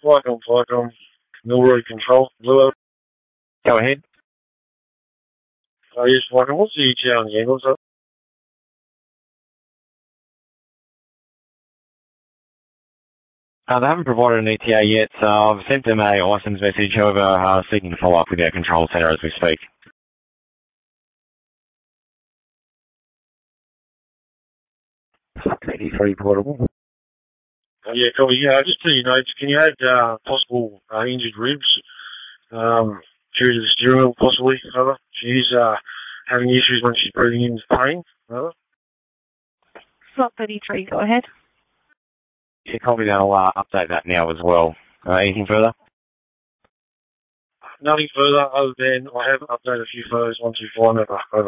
Flycom, Milroy Control, Blue. Go ahead. Yes, Flycom, what's the ETA on the Eagles up? They haven't provided an ETA yet, so I've sent them a license message, however, seeking to follow up with our control centre as we speak. 83 portable. Yeah, copy. Yeah, just so you know, can you add possible injured ribs due to the steering wheel, possibly, over? She's having issues when she's breathing into pain, over. Slot 33, go ahead. Yeah, copy that. I'll update that now as well. Anything further? Nothing further other than I have updated a few photos, 125, over.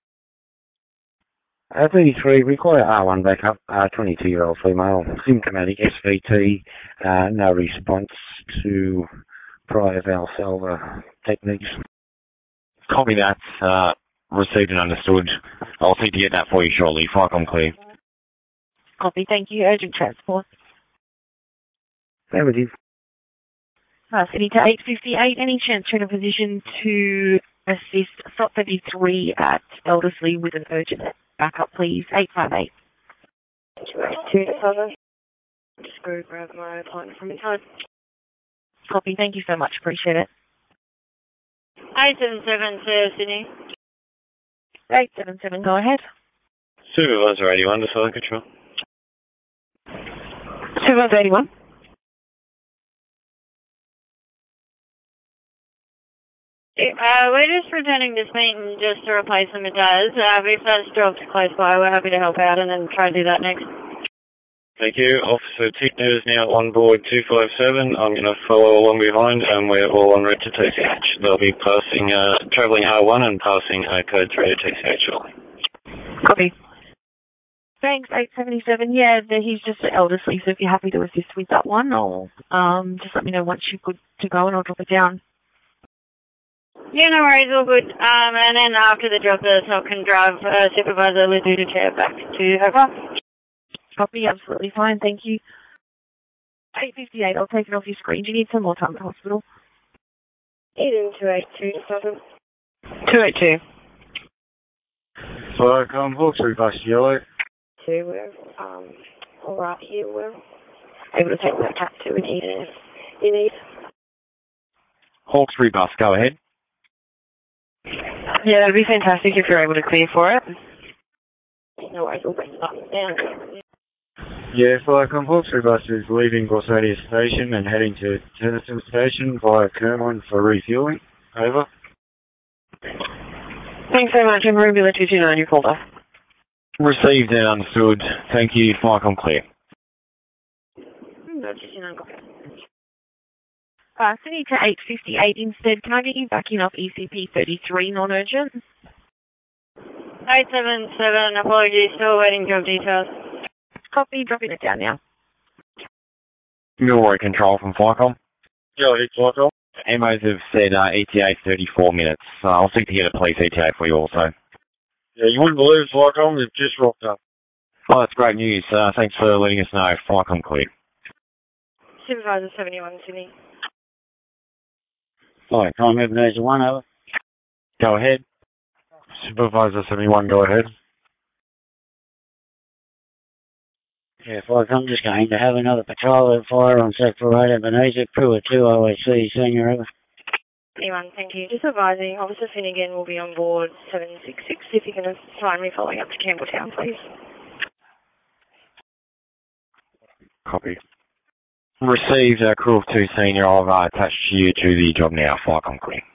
33, require R1 backup, 22-year-old female, symptomatic SVT, no response to prior Valsalva techniques. Copy that. Received and understood. I'll seek to get that for you shortly. Flycom clear. Copy, thank you. Urgent transport. Affirmative. City to 858. Any chance you're in a position to assist Slot 33 at Elderslie with an urgent backup, please? 858. 287. Just go grab my partner from inside. Copy, thank you so much. Appreciate it. 877 to Sydney. 877, go ahead. Supervisor 81 to Southern Control. Supervisor 81. We're just returning this meeting just to replace some tires. If that's dropped close by, we're happy to help out and then try to do that next. Thank you. Officer Tickner is now on board 257. I'm going to follow along behind and we're all en route to TCH. They'll be passing, travelling R1 and passing code 3 to TCH shortly. Copy. Thanks, 877. Yeah, he's just at Elderslie, so if you're happy to assist with that one, or just let me know once you're good to go and I'll drop it down. Yeah, no worries, all good. And then after the drop, the Top can drive Supervisor Lizzie to chair back to her car. Copy, absolutely fine, thank you. 858, I'll take it off your screen. Do you need some more time at the hospital? Eden 282, Southern. 282. Flycom, Hawkesbury bus yellow. We're all right here. We're Able to take that cat to an Eden if you need. Hawkesbury bus, go ahead. Yeah, that'd be fantastic if you're able to clear for it. No worries, we'll bring it up down. Yeah, Flycom, Hawkesbury bus is leaving Gorsadia Station and heading to Tennyson Station via Kerwin for refuelling. Over. Thanks so much. I'm Rubula 229, you called us. Received and understood. Thank you. Flycom clear. No, 229, copy. City to 858 instead. Can I get you backing off ECP 33 non-urgent? 877, apologies, still waiting job details. Copy, dropping it down now. Milroy Control from Flycom. Yeah, it's Flycom. MOs have said ETA 34 minutes. I'll seek to get a police ETA for you also. Yeah, you wouldn't believe it, Flycom, they've just rocked up. Oh, that's great news. Thanks for letting us know. Flycom clear. Supervisor 71, Sydney. Flycom, Ebenezer 1, over. Go ahead. Supervisor 71, go ahead. Yeah, Flycom, just going to have another patrol at fire on Sector 8, Ebenezer, crew of 2 OAC, senior, over. 71, thank you. Just advising, Officer Finnegan will be on board 766. If you can assign me following up to Campbelltown, please. Copy. Received crew of 2 senior. I've attached you to the job now. Flycom clear.